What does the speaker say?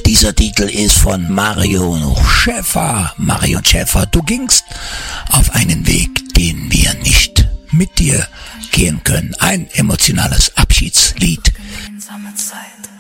Dieser Titel ist von Marion Schäfer. Marion Schäfer, du gingst auf einen Weg, den wir nicht mit dir gehen können. Ein emotionales Abschiedslied. Gemeinsame Zeit.